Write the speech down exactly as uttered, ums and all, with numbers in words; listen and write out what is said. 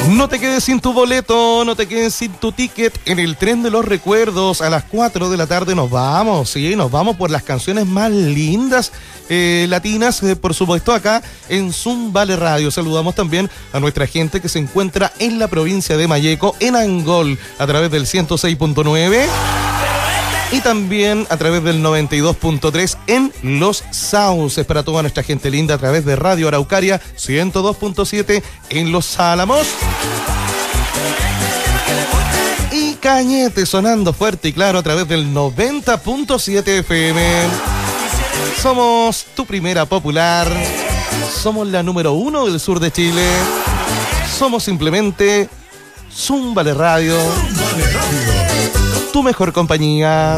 No te quedes sin tu boleto, no te quedes sin tu ticket. En el tren de los recuerdos a las cuatro de la tarde nos vamos, sí, nos vamos por las canciones más lindas eh, latinas, eh, por supuesto acá en Zoom Vale Radio. Saludamos también a nuestra gente que se encuentra en la provincia de Malleco, en Angol, a través del ciento seis punto nueve. Y también a través del noventa y dos punto tres en Los Sauces, para toda nuestra gente linda a través de Radio Araucaria ciento dos punto siete en Los Álamos. Y Cañete sonando fuerte y claro a través del noventa punto siete F M. Somos tu primera popular. Somos la número uno del sur de Chile. Somos simplemente Zoom Vale Radio. Tu mejor compañía.